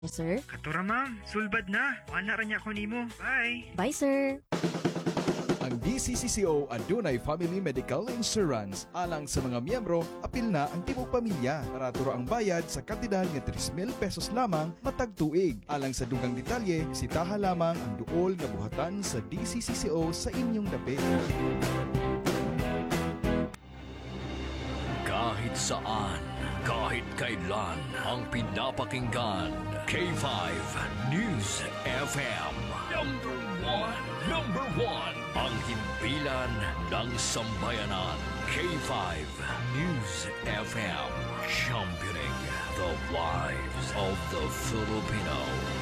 Sir? Katura ma'am, sulbad na. Ana ra niya ako nimo. Bye. Bye, sir. Ang DCCCO adunay Family Medical Insurance. Alang sa mga miyembro, apil na ang tibok pamilya. Para turo ang bayad sa kantidad nga 3,000 pesos lamang matag tuig. Alang sa dugang detalye, bisitaha lamang ang duol nga buhatan sa DCCCO sa inyong dapit. Kahit saan, kahit kailan, ang pinapakinggan. K5 News FM. Number one. Ang himpilan ng sambayanan. K5 News FM. Championing the lives of the Filipino.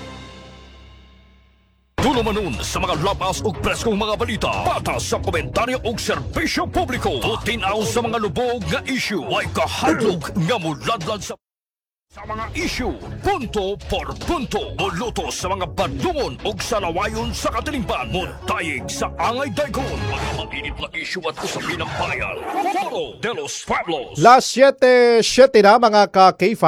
Tulumanon sa mga lapas ug preskong mga balita. Patas sa komentaryo ug serbisyo publiko. Tutinaw sa mga lubog nga issue. Way kahadlok nga muladlad sa mga issue, punto por punto. Muluto sa mga badungon ug salawayon sa katilingban. Muntayig sa angay daykon. Mga mainit na issue at usapin ng bayan. Foro de los Pueblos. Last 7 na mga ka-K5.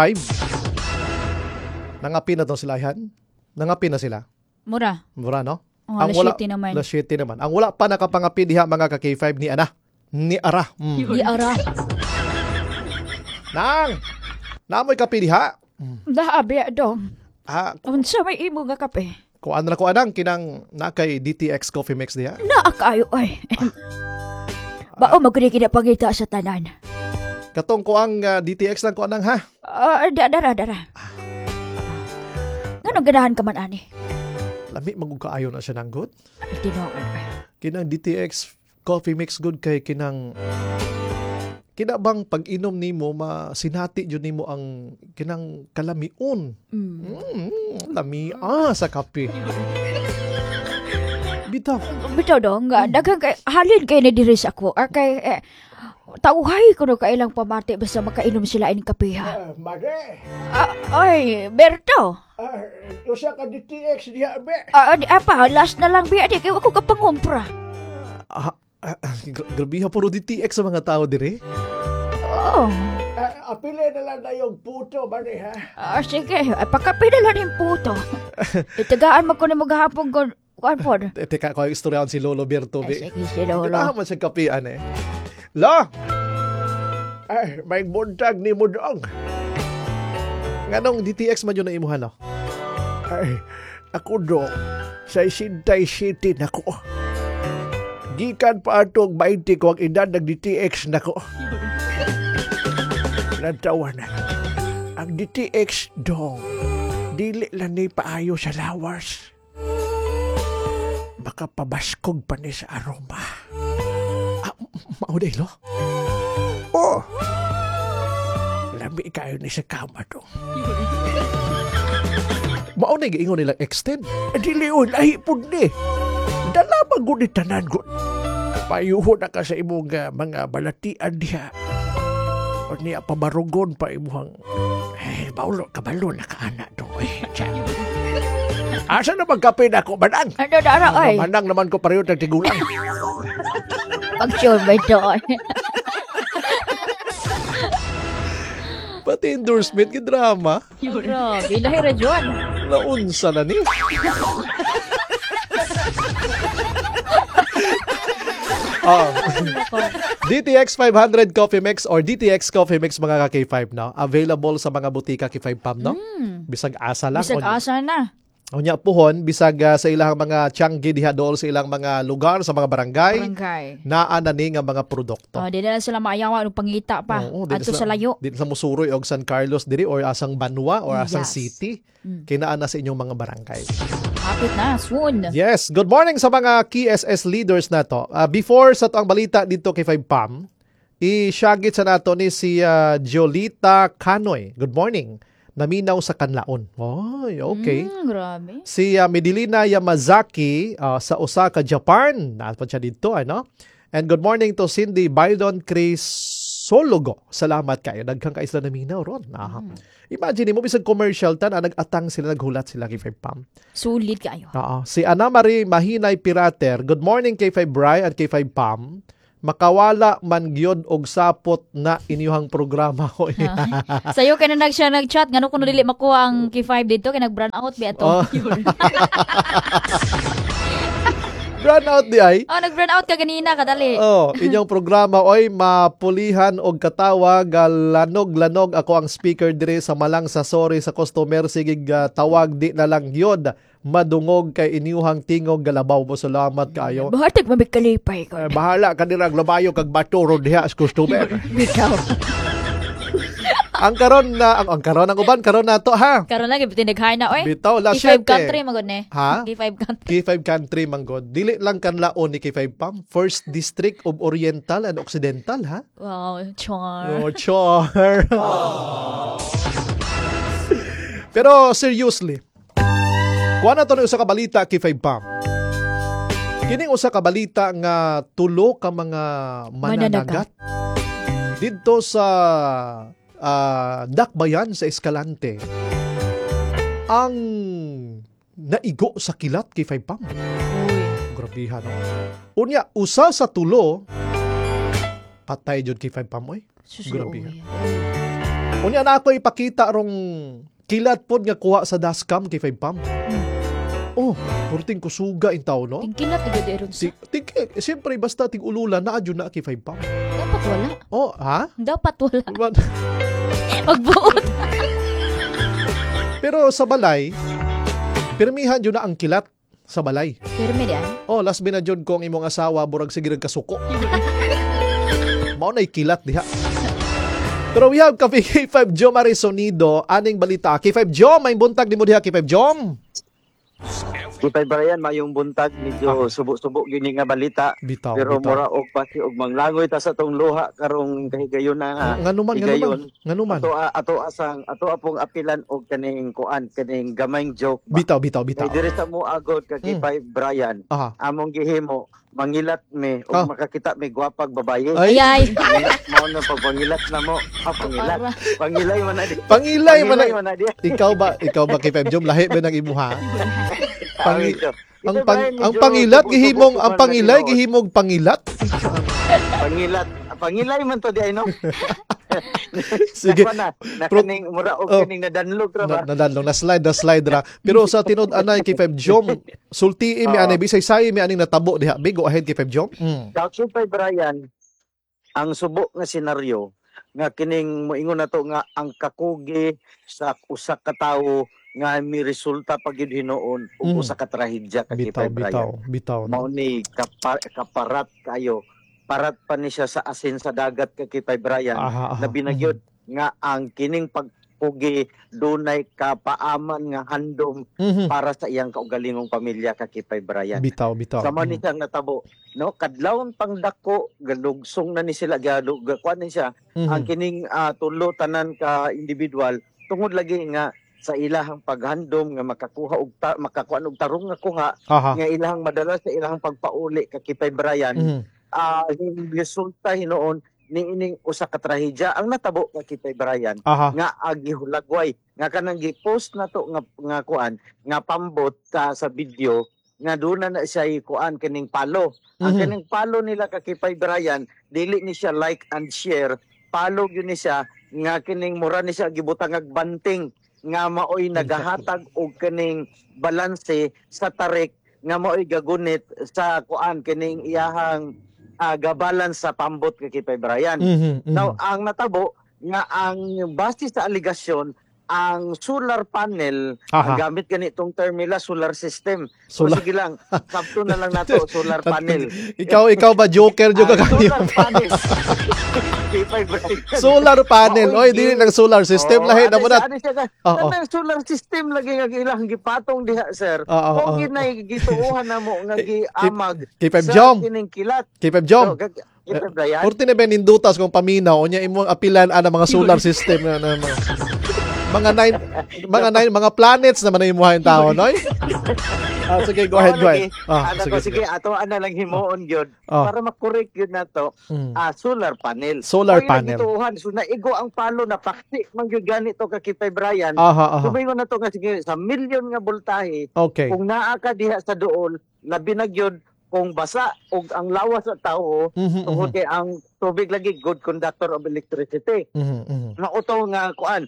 Nangapi na to sila yan? Nangapi na sila? Mura. Mura, no? Ang wala, last 7 naman. Last 7 naman. Ang wala pa nakapangapi diha mga ka-K5 ni Ana. Ni Ara. Di ara. Nang! Namoy kapi diha. Daabi dong. Ah, Unsa may imo nga kape? kuan na ko anang kinang nakay DTX Coffee Mix diha. Naa kayo ay. Bao magkini pangita sa tanan. Katong ko ang DTX lang ko anang ha. Dara. Nganong ganahan ka man ani? Lami magugkaayo na siya ng good. Tinuod. Kinang DTX Coffee Mix good kay kinang kinabang pag-inom nimo masinati jud nimo ang kinang kalamiun. Lami sa kape. Bitaw dong, daghang kay halin kay ni diri sa ako. Kay tauhay ko no kailang pamati basta makainom sila ining kape ha. Mare, Ay, Berto. usa ka DTX diha be. Apa, last na lang biya di kay ako kapangumpra. Grabe ha puro DTX sa mga tao dire. Oh. Apile na lang na yung puto, mare ha. Sige, pakape na lang yung puto. Itagaan mo ko na maghapon ko. Kuan po. Teka ko istoryahan si Lolo Berto be. Sige, si Lolo. Kailangan siya kapean eh. La! May buntag ni mo doong. Nganong DTX man yun na imuhan no? Ako do, sa Sintay City nako. Gikan pa atong 20 ko ang edad ng DTX nako. Nantawa na. Ang DTX dong, dili lang ni paayo sa lawas. Baka pabaskog pa ni sa aroma. Mauday lo? Oh! Lami kayo ni sa kama dong. Maunay giingon nilang extend. Dili o, lahi po ni. Dala maguni tanan ko. Payuho na ka sa imong mga balatian diha. O niya pamarugon pa imuhang baulo kabalo na kaana do asa na magkape na ko manang? Dara ay. Manang naman ko pareho tigulang. Pag-sure ba ito? Pati endorsement yung drama. Grabe, lahira dyan. Naunsa na ni. DTX 500 Coffee Mix or DTX Coffee Mix mga ka-K5 no? Available sa mga butika K5 Pam no? Bisag asa lang. Bisag asa na. Unya puhon bisag sa ilang mga tianggi diha dool sa ilang mga lugar sa mga barangay. Naa na ni nga mga produkto. Di na sila maayawa ng pangita pa. Ato sa layo. Di na musuroy og San Carlos diri or asang Banwa or asang Yes. city. Kinaan na sa inyong mga barangay. Hapit na, soon. Yes, good morning sa mga KSS leaders na to. Before sa to ang balita dito kay 5PAM, i-shagit sa nato ni si Jolita Canoy. Good morning. Naminaw sa Kanlaon. Oy, okay. Grabe. Si Medilina Yamazaki sa Osaka, Japan. Napat siya dito, ano? And good morning to Cindy Baldon Crisologo. Salamat kayo. Daghang kaisla na minaw ron. Imagine mo, bisag commercial tan, nag-atang sila, naghulat sila kay 5PAM. Sulit kayo. Si Ana Marie Mahinay Pirater. Good morning kay 5 Bri at kay 5PAM. makawala man gyud og sapot na inyuhang programa ko. Sayo kay na siya nag-chat ngano kuno dili makuha ang K5 dito kay nag-brown out bi ato. Oh. Run out di ay. Oh, nag-brown out ka ganina kadali. Oh, inyong programa oy mapulihan og katawa lanog-lanog ako ang speaker dire sa malang sa sorry sa customer sigig tawag di na lang gyud madungog kay inyuhang tingog galabaw mo salamat kayo. Bahatag mamikalipay ko. Bahala ka nila labayo kag baturo diha sa customer. Bitaw. ang karon ang uban karon nato ha. Karon lagi tinaghay na oy. Bitaw la K5 country magod ni. Ha? K5 country. K5 country manggod. Dili lang kanlaon ni K5 Pam. First District of Oriental and Occidental ha. Wow, char. Oh, char. Pero seriously, kuha na to na usa ka balita K5 Pam. Kining usa ka balita nga tulo ka mga mananagat didto sa Dakbayan sa Escalante ang naigo sa kilat K5 Pam. Grabihan no. Unya usa sa tulo patay jud K5 Pam oy. Grabihan. Unya na ako ipakita rong kilat pod nga kuha sa dashcam K5 Pam. Oh, purting kusuga in tao no. Tingkilat gud eron sa. Siyempre basta ting ulula na adyo na K5 Pam. Dapat wala. Oh, ha? Dapat wala. Magbuot. Pero sa balay, pirmihan yun na ang kilat sa balay. Pirmi diyan. Oh, last binadyon ko ang imong asawa, burag sige kasuko. Mao na kilat diha. Pero we have K5 Jom Arisonido, aning balita. K5 Jom, may buntag di mo diha K5 Jom. Kipay Brian, mayong buntag, medyo subok-subok yun nga balita. Bitaw, Pero bitaw. mura og pati og manglangoy ta sa tong luha karong kahigayon na Nganuman. ato apong apilan og kaning kuan kaning gamayng joke. Bitaw. Kay dire sa mo agod ka Kipay Brian. Aha. Among gihimo mangilat me og makakita me gwapag babaye. Ay. Mao na pagpangilat na mo. Pangilat. Pangilay man na di. Pangilay man na. di. Ikaw ba K5 Jom, lahi ba ng imuha? Ang Medyo pangilat subok-subok gihimong man ang na pangilay tinuod. gihimong pangilat. Pangilay man to di ay no. Sige. Nakaning mura og kaning nadanlog ra ba. Nadalong na slide ra. Pero sa tinud anay K5 Jom, sultii mi anay bisay say mi aning natabo diha. Go ahead K5 Jom. Council pa Brian, ang subok nga senaryo nga kining moingon nato nga ang kakugi sa usa ka tawo nga mi resulta pag yun hinoon ug usa ka trahedya ka Kipay Brian. Bitaw. Mao ni kaparat kayo. Parat pa ni siya sa asin sa dagat ka Kipay Brian. Na binagyod nga ang kining pagpugi dunay kapaaman nga handom para sa iyang kaugalingong pamilya ka Kipay Brian. Bitaw. Sama ni siyang natabo. No, kadlawon pang dako galugsong na ni sila gakuan ni siya ang kining tulo tanan ka individual tungod lagi nga sa ilahang paghandom nga makakuan og tarong nga kuha nga ilahang madala sa ilahang pagpauli ka Kipay Brian. Resulta hinoon ni ining usa ka trahedya ang natabo ka Kipay Brian nga agihulagway nga kanang gi-post nato nga kuan nga pambot sa video nga doon na siya kuan kining palo. Ang kining palo nila ka Kipay Brian dili ni siya like and share, palo gyud ni siya nga kining mura ni siya gibutang ag banting nga maoy nagahatag og kining balanse sa tarik nga maoy gagunit sa kuan kining iyahang gabalance sa pambot kay Kipay Brian. Now ang natabo nga ang base sa aligasyon ang solar panel ang gamit ganitong term nila solar system. So sige lang, sabto na lang nato solar panel. Ikaw ba joker jud ka kanyo? Solar panel. Solar panel. Oy, dili lang solar system lahi na mo na. Kanang solar system lagi nga ilang gipatong diha sir. O ginay gituuhan na mo nga giamag sa kining kilat. K5 Jom. Porti na ben indutas kung paminaw nya imong apilan ana mga solar system na mga planets naman na imuha yung tao, noy? Sige, go ahead. Sige, ato ana lang himuon gyud para makorek gyud nato. Solar panel. Solar panel. So naigo ang palo na pakti man gyud ganito ka Kipay Brian. Sumingon nato nga sige sa milyon nga boltahe. Okay. Kung naa ka diha sa duol, labi na gyud kung basa og ang lawas sa tao tungod kay ang tubig lagi good conductor of electricity. Mauto nga kuan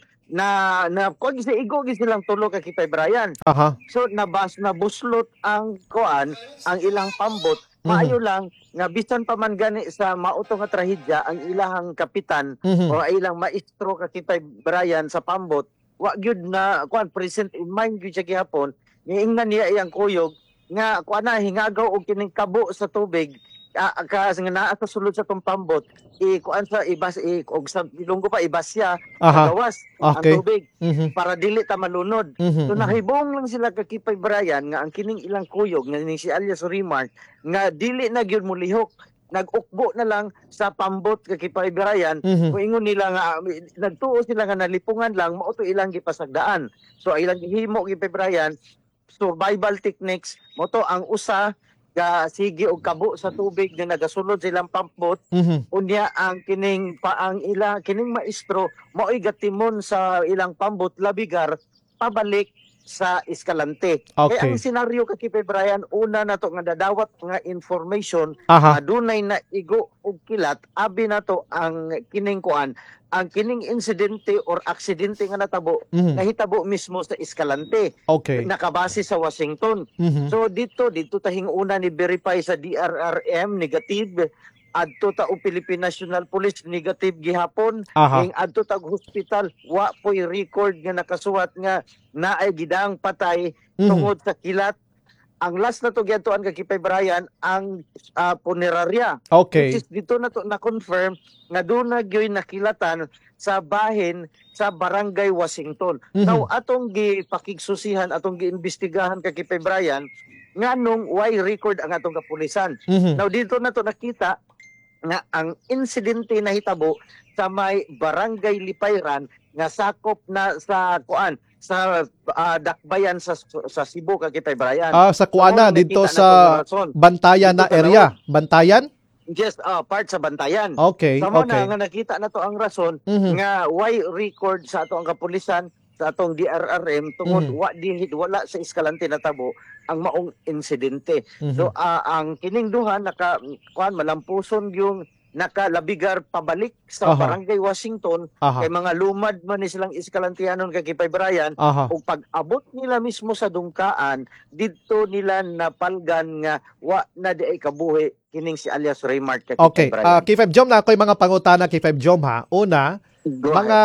na kuan gisi igo gisi lang tulo ka Kipay Brian. Aha. So nabuslot ang kuan ang ilang pambot. Maayo lang nga bisan pa man gani sa mauto nga trahedya ang ilahang kapitan o ilang maestro ka Kipay Brian sa pambot wa gyud na kuan present in mind gyud siya gihapon niingnan niya iyang kuyog nga kuan na hingagaw og kining kabo sa tubig ka nga naa sa sulod sa tong pambot kuan sa ibas og sa bilunggo pa ibasya Aha. gawas Okay. ang tubig para dili ta malunod. So nahibong lang sila ka Kipay Brian nga ang kining ilang kuyog nga ning si Alias Rimar nga dili na gyud mulihok nag-ukbo na lang sa pambot ka Kipay Brian kung ingon nila nga nagtuo sila nga nalipungan lang mao to ilang gipasagdaan. So ilang himo Kipay Brian survival techniques mo to ang usa ka sige og kabo sa tubig nga nagasulod silang pambot unya ang kining paang ila kining maestro mao'y gatimon sa ilang pambot labigar pabalik sa Escalante. Okay. Kaya ang senaryo ka Kipay Brian una na to nga dadawat nga information Aha. adunay na igo og kilat abi na to ang kining kuan ang kining insidente or aksidente nga natabo nahitabo mismo sa Escalante Okay. nakabase sa Washington. So dito tahing una ni verify sa DRRM negative adto ta o Philippine National Police negative gihapon Aha. ing adto ta og hospital wa po'y record nga nakasuwat nga naay gidang patay tungod sa kilat. Ang last na to giadtoan ka Kipay Brian ang punerarya. Okay. Which is dito na to na-confirm nga doon na gyoy nakilatan sa bahin sa Barangay Washington. Now atong gipakigsusihan atong giimbestigahan ka Kipay Brian nganong why record ang atong kapulisan. Now dito na to nakita nga ang insidente na hitabo sa may Barangay Lipayran nga sakop na sa kuan sa dakbayan sa Cebu ka Kipay Brian. Sa Kuana Among dito nakita sa na to, Rason. Bantayan na Dito area. Bantayan? Just part sa Bantayan. Okay. Sama Okay. na nga nakita na to ang rason nga why record sa atong kapulisan sa atong DRRM tungod wala sa Escalante natabo ang maong insidente. So ang kining duha naka kuan malampuson yung nakalabigar pabalik sa Aha. Barangay Washington Aha. kay mga lumad man ni silang Escalanteanon kay Kipay Brian Aha. ug pag-abot nila mismo sa dungkaan didto nila napalgan nga wa na di ay kabuhi kining si Alias Raymart kay Okay. Kipay Brian. K5 Jom na ako'y mga pangutana K5 Jom ha. Una, Go mga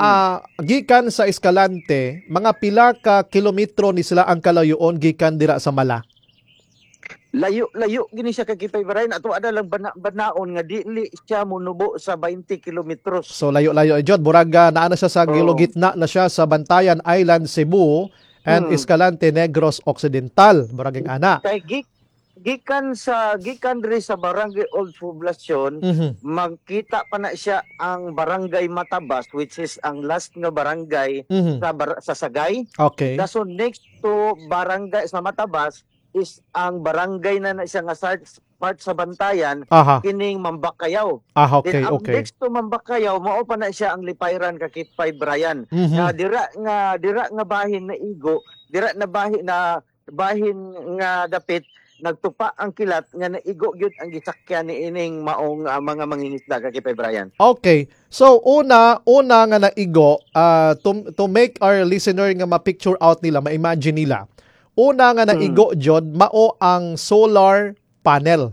gikan sa Escalante, mga pila ka kilometro ni sila ang kalayoon gikan dira sa Mala. Layo gini siya kay Kipay Brian ato ada lang banaon nga dili siya monubo sa 20 kilometros. So layo-layo jud buraga naa na siya sa gilogitna na siya sa Bantayan Island, Cebu and Escalante Negros Occidental, buraging ana. Kay gikan diri sa Barangay Old Poblacion magkita pa na siya ang Barangay Matabas which is ang last nga barangay sa Sagay. Okay. So next to barangay sa Matabas is ang barangay na siya nga part sa Bantayan Aha. kining Mambakayaw. Okay, Then ang okay. next to Mambakayaw mao pa na siya ang Lipayran ka Kipay Brian. Dira nga bahin na igo, dira na bahin nga dapit nagtupa ang kilat nga naigo gyud ang gisakyan ni ining maong mga mangingisda ka Kipay Brian. Okay. So una nga naigo to make our listener nga ma-picture out nila, ma-imagine nila. Una nga naigo jud mao ang solar panel.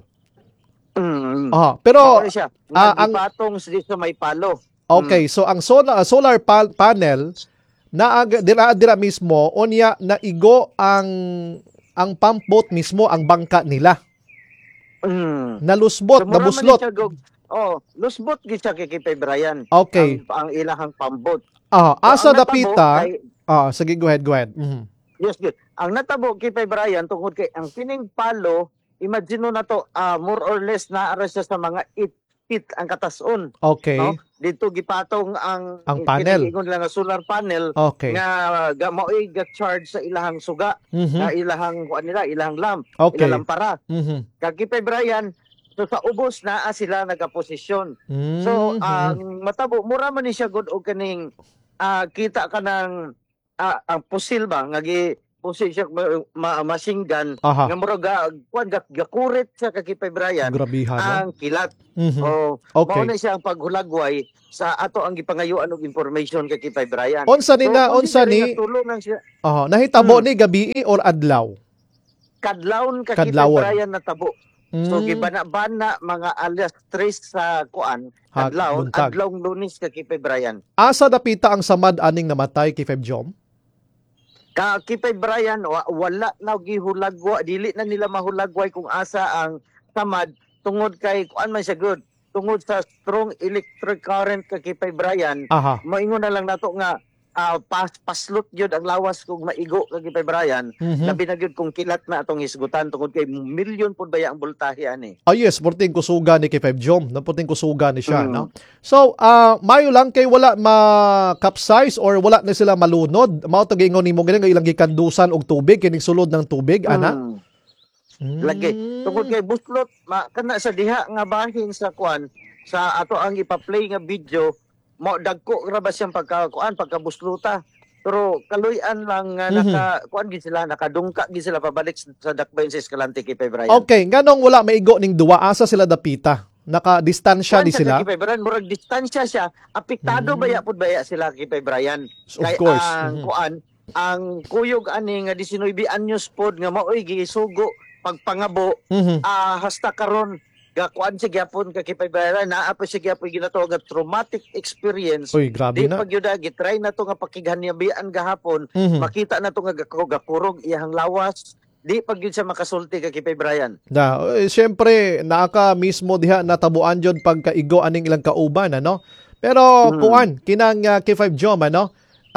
Pero Mao siya ang patong sa may palo. okay, so ang solar panel na dira mismo unya naigo ang pump boat mismo ang bangka nila. Nalusbot, mura man nabuslot. siya lusbot gid siya kay Kipay Brian. Okay. Ang ilahang pambot. Asa ang natabo dapita. kay- Sige, go ahead. Yes, good. Ang natabo Kipay Brian tungod kay ang kining palo, imagine mo na to more or less naara siya sa mga 8 feet ang katason. Okay. No? Dito gipatong ang panel. kiniingon lang nga solar panel Okay. nga mao'y ga-charge sa ilahang suga, na ilahang kuan nila, ilahang lamp, Okay. ilahang lampara. Kagipay Brian, so sa ubos naa sila nagaposisyon. So ang matabo mura man ni siya gud og kaning kita ka ng ang pusil ba nga pusi siya machine gun Aha. nga murag gakurit siya kay Kipay Brian Grabihan, no? ang kilat. Mhm. O Okay. mao na siya ang paghulagway sa ato ang gipangayuan og information kay Kipay Brian. Unsa ni na, unsa considering ni, nga tulong lang siya nahitabo ni gabi or adlaw? kadlawon ka Kipay Kadlawon. Brian natabo. So Mm. gibana-bana mga alas 3 sa kuan Ha, kadlawon buntag. adlawng Lunes ka Kipay Brian. Asa dapita ang samad aning namatay kay 5 Jom? Ka Kipay Brian wala na gihulagwa, dili na nila mahulagway kung asa ang samad tungod kay kuan man siya good. Tungod sa strong electric current ka Kipay Brian, Aha. moingon na lang nato nga paslot yun ang lawas kung maigo ka Kipay Brian. Mhm. Labi na gyud kung kilat na atong hisgutan tungod kay milyon pud baya ang boltahe ani. Yes, puting kusuga ni kay 5 Jom. Naputing kusuga ni siya, Mm. no? So, mayo lang kay wala ma-capsize or wala na sila malunod. Mao to gingon nimo gani nga ilang gikandusan og tubig kining sulod ng tubig, ana? Lagi. Tungod kay buslot kana sa diha nga bahin sa kuan sa ato ang ipa-play nga video mo dagko ra ba siyang pagkabusluta. Pero kaluy-an lang nga kuan gid sila nakadungka gid sila pabalik sa dakbayon sa Escalante Kipay Brian. Okay, nganong wala maigo ning duwa asa sila dapita? Naka-distansya di sila? Kipay Brian murag distansya siya. Apektado baya pud baya sila Kipay Brian. Of Kay course. ang kuan ang kuyog ani nga 19 anyos pod nga maoy gisugo pagpangabo Mhm. hasta karon gakuan siya gyapon ka Kipay Brian naa pa siya gyapon ginatawag nga traumatic experience. Uy, grabe Di na. pagyuda gitry na to nga pakighanyabian gahapon Mhm. makita na to nga gakurog iyang lawas di pagyud siya makasulti ka Kipay Brian. Siyempre, naaka mismo diha natabuan jud pagkaigo aning ilang kauban, ano? Pero kuan, kinang K5 Jom, ano?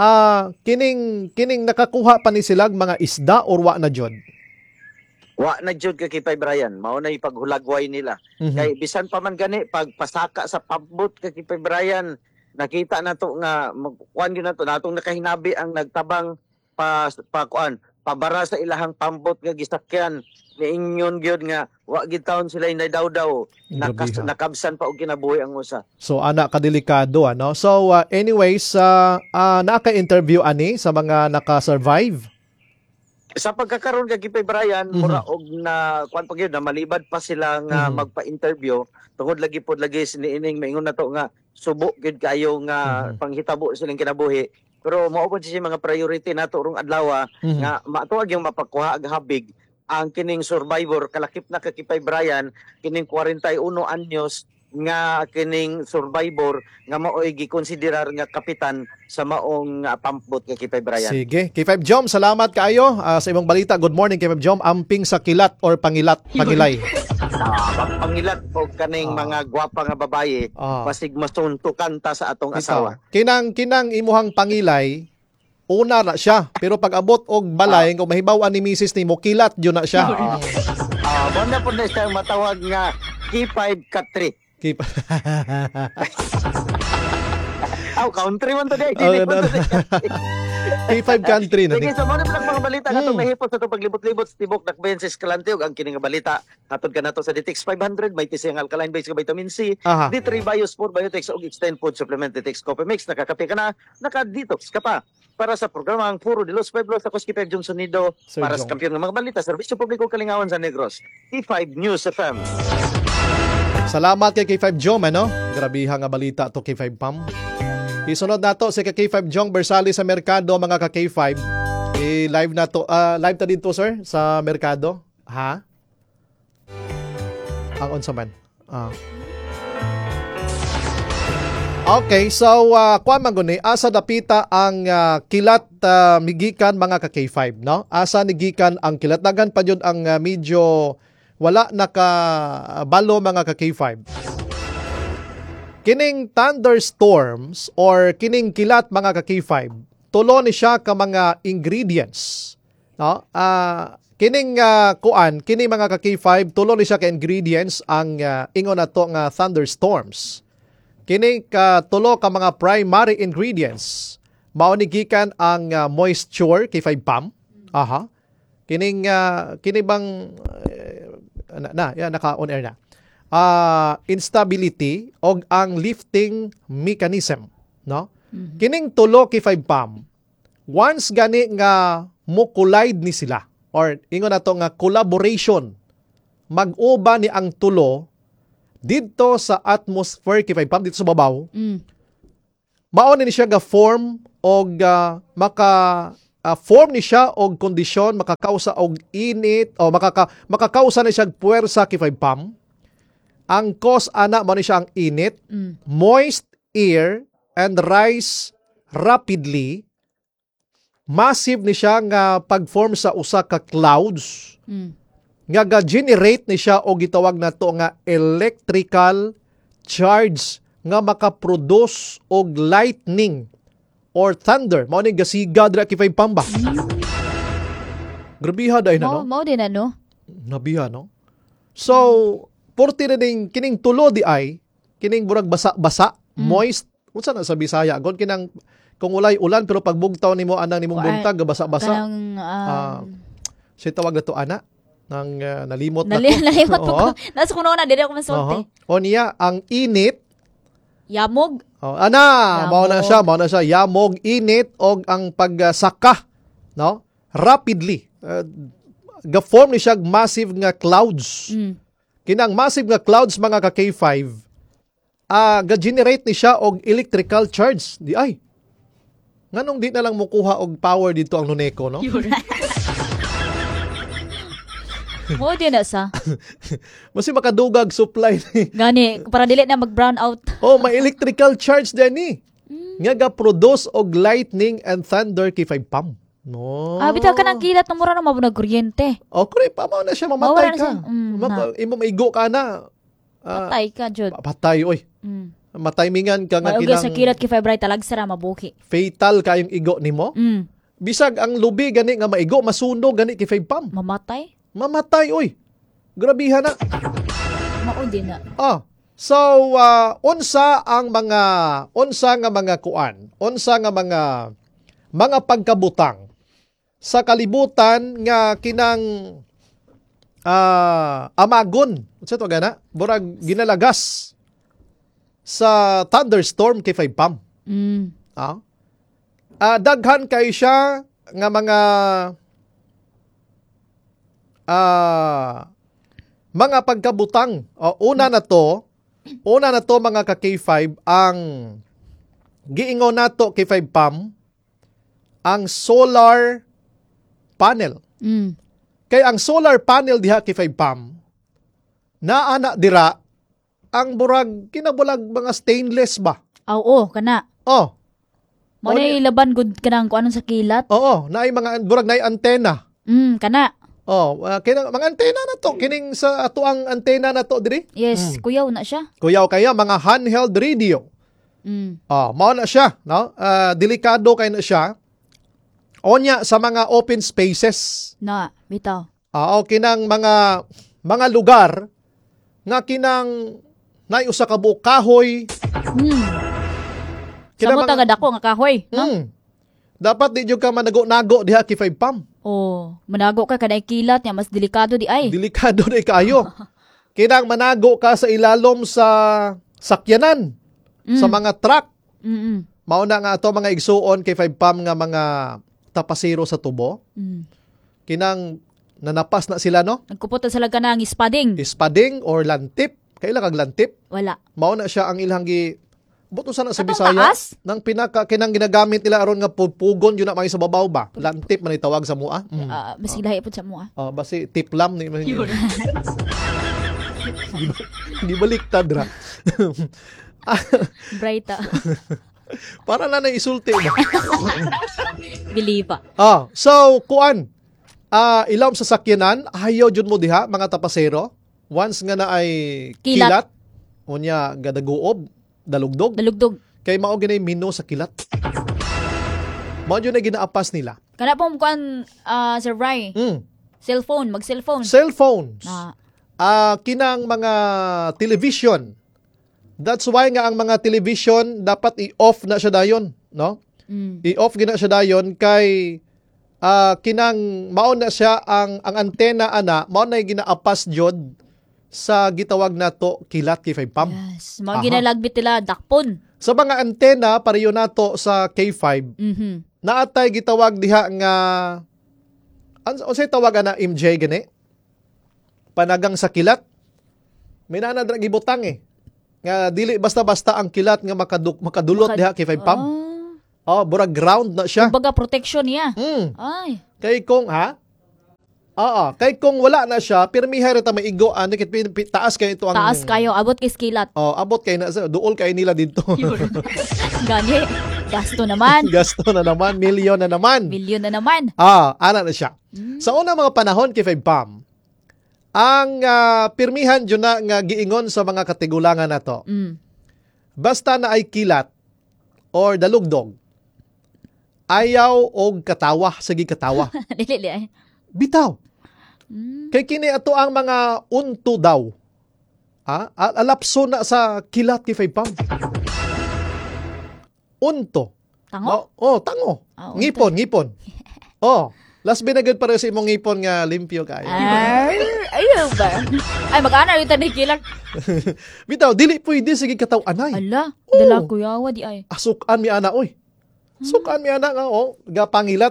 Kining nakakuha pa ni silag mga isda or wa na jud? Wa na jud ka Kipay Brian mao na ipaghulagway nila. Mhm. Kay bisan pa man gani pag pasaka sa pambot ka Kipay Brian nakita na to nga kuan gyud na to natong nakahinabi ang nagtabang pa kuan pabara sa ilahang pambot nga gisakyan niingon gyud nga wa gid taon sila inadawdaw Grabe, ha. nakabsan pa og kinabuhi ang usa. So, ana kadelikado, ano? So, anyways, naka-interview ani sa mga naka-survive? Sa pagkakaroon kay Kipay Brian mura og na kuan pa gyud na malibad pa sila nga magpa-interview tungod lagi pod lagi siniining maingon na to nga subo gyud kayo nga panghitabo silang kinabuhi pero mao pod siya mga priority nato rong adlaw nga matuwag yung mapakuha ag habig ang kining survivor kalakip na ka Kipay Brian kining 41 anyos nga kining survivor nga maoy gikonsiderar nga kapitan sa maong pambot kay Kipay Brian. Sige. K5 Jom, salamat kaayo sa imong balita. Good morning, K5 Jom. Amping sa kilat or pangilay. Pangilat po kaning mga gwapa nga babaye pasig masuntukan ta sa atong asawa. Kinang imuhang pangilay, una na siya. Pero pag abot og balay, kung mahibawan ni Mrs. nimo, kilat yun na siya. Banda po na siyang matawag nga K5 K3. Keep. Country man to day. K5 country na. Sige, so muna lang mga balita katong nahipot sa itong paglibot-libot sa tibok dakbayan sa Escalante ug ang kining nga balita hatod ka nato sa Ditex 500 may tisang alkaline base nga vitamin C, Aha. D3 Biosport Biotex ug Extend Food Supplement Ditex Coffee Mix nakakape ka na, naka-detox ka pa. Para sa programang Puro de los Pueblos ako si Kipay Johnson Nido Sir para Jong. sa kampiyon ng mga balita serbisyo publiko Kalingawan sa Negros. T5 News FM. Salamat kay K5 Jom, ano? Grabiha nga balita to K5 Pam. Isunod na to si K5 Jong Bersali sa Merkado, mga ka-K5. I-live na to. Live ta dito, sir, sa Merkado. Ha? Ang unsa man. Okay, so kuan man guni asa dapita ang kilat migikan mga ka-K5, no? Asa nigikan ang kilat dagan pa jud ang medyo wala nakabalo mga ka-K5. Kining thunderstorms or kining kilat mga ka-K5, tulo ni siya ka mga ingredients, no? Kining kining mga ka-K5, tulo ni siya ka ingredients ang ingon nato nga thunderstorms. Kini tulo ka mga primary ingredients. Mao ni gikan ang moisture kay 5 pam. Aha. Kini bang naka on air na. Instability og ang lifting mechanism, no? Kining tulo kay 5 pam. Once gani nga mo collide ni sila or ingon nato nga collaboration mag-uba ni ang tulo didto sa atmosphere kay pam dito sa babaw. Mao ni siya ga form og form ni siya og kondisyon makakausa og init o makakausa ni siya og puwersa kay pam. Ang cause ana mao ni siya ang init, moist air and rise rapidly. Massive ni siya nga pag-form sa usa ka clouds. Nga ga-generate ni siya o gitawag na to nga electrical charge nga makaproduce og lightning or thunder. Mao ni gasiga dira kay pamba. Grabiha dai na no. Mao din ano. Nabiha no. So, porti na ding kining tulo di ay kining burag basa-basa, moist. Unsa na sa Bisaya? Gon kinang kung ulay ulan pero pagbugtaw nimo anang nimong buntag basa-basa. Kanang Si tawag na to ana nang nalimot na ko. nalimot Oo. ko. Nasa kuno na dili ako masulti. O niya ang init. Yamog. Ana, mao na siya, yamog, init og ang pagsaka, no? Rapidly. Ga-form ni siya massive nga clouds. Kinang massive nga clouds mga ka K5. Ga-generate ni siya og electrical charge. Di ay. Nganong di na lang mukuha og power dito ang Nuneco, no? Mo din na sa. Masi makadugag supply ni. Gani para dili na mag-brown out. Oh, may electrical charge din ni. Nga ga-produce og lightning and thunder kay 5 pam. No. Bitaw ka nang kilat na mura na mabunag kuryente. O, kore, pamaw na siya, mamatay Mawala na ka. siya. Imo maigo ka na. Patay ka jud. Patay, oy. Mataymingan ka nga Mauga sa kinang kilat kay Febray talag sara mabuki. fatal kayong igo nimo. Bisag ang lubi gani nga maigo, masunog gani kay 5 pam. Mamatay? Mamatay, oy. Grabihan na. Mao din na. So, unsa nga mga kuan, unsa nga mga pagkabutang sa kalibutan nga kinang amagon. Unsa to gana? Burag ginalagas sa thunderstorm kay 5 pam. Daghan kay siya nga mga pagkabutang. Una na to mga ka K5 ang giingon nato kay 5 pam ang solar panel. Kay ang solar panel diha kay 5 pam naana dira ang burag kinabulag mga stainless ba? Oo, kana. Mo O, na ilaban gud kanang kuanon sa kilat. Oo, naay mga burag naay antena. Kana. Kinang mga antena na to, kining sa ato ang antena na to diri. Yes, kuyaw na siya. Kuyaw kaya mga handheld radio. Mao na siya, no? Delikado kay na siya. Onya sa mga open spaces. Na, bitaw. Kinang mga lugar nga kinang naay usa ka buok kahoy. Sa mo taga dako nga kahoy, no? Dapat di jud ka manago-nago diha kay 5 pam. Manago ka kanay kilat niya mas delikado di ay. Delikado na kayo. Kinang manago ka sa ilalom sa sakyanan, sa mga truck. Mao na nga ato mga igsuon kay 5 pam nga mga tapasero sa tubo. Kinang nanapas na sila, no? Nagkupot sila ka ng ispading. Ispading or lantip. Kaila kag lantip. Wala. Mao na siya ang ilang buto sana sa Atong Bisaya. taas? Nang kinang ginagamit nila aron nga pugon yun na mga sa babaw ba. Lantip man itawag sa mua. Basig lahi po sa mo Basi tiplam ni Di baliktad ra. Brighta. Para na isulti ba? Bilipa. So kuan. Ilawom sa sakyanan, ayaw jud mo diha mga tapasero. Once nga na ay kilat, unya gadaguob, dalugdog. Kay mao ginay mino sa kilat. Mao yun na ginaapas nila. Kana pong kuan Sir Ray. Cellphone, mag-cellphone. Cellphones. Kinang mga television. That's why nga ang mga television dapat i-off na siya dayon, no? I-off gina siya dayon kay kinang mao na siya ang antena ana, mao na ginaapas jud sa gitawag nato kilat kay 5 pam. Yes, mao ginalagbit nila dakpon. Sa mga antena pareho nato sa K5. Naatay gitawag diha nga Unsay tawagan na MJ gani? Panagang sa kilat. May nanadra gibutang nga dili basta-basta ang kilat nga makadulot diha kay 5 pump. Burag ground na siya. Kumbaga protection niya. Ay. Kay kung kay kung wala na siya, pirmihay ra ta maigo ani kit taas kay ito ang Taas kayo, abot kay skilat. abot kay na duol kay nila dito. Gani. Gasto naman. Gasto na naman, milyon na naman. Milyon na naman. Ana na siya. Sa una mga panahon kay 5 pump, ang pirmihan dyan na nga giingon sa mga katigulangan na to. Basta na ay kilat or dalugdog, ayaw og katawa, sige katawa. Dili ay. Bitaw. Kay kini ato ang mga unto daw. Alapso na sa kilat kay 5 pump. Unto. Tango? Tango. Unto. Ngipon. Last binagad para sa imong ngipon nga limpyo kayo. Ayaw ba? Ay, mag-ana rin tanay kilat. Bitaw, dili pwede sige kataw anay. Ala, dala ko yawa di ay. Sukan mi ana, oy. Sukan mi ana nga, gapangilat